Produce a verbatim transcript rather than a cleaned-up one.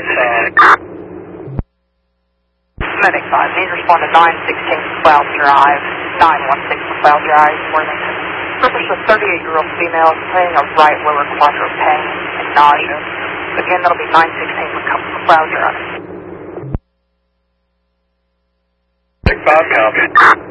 Medic five. Medic five, please respond to nine sixteen McLeod Drive, nine one six McLeod Drive, Worthington. Purpose of thirty-eight-year-old female complaining of right lower quadrant pain and nausea. Again, that'll be nine sixteen McLeod Drive. Medic five, copy.